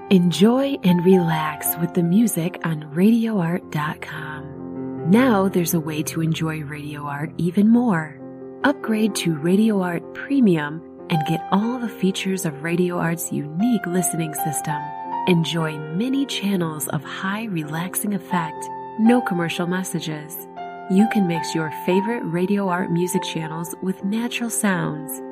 Enjoy and relax with the music on RadioArt.com. Now there's a way to enjoy Radio Art even more. Upgrade to Radio Art Premium and get all the features of Radio Art's unique listening system. Enjoy many channels of high relaxing effect, no commercial messages. You can mix your favorite Radio Art music channels with natural sounds,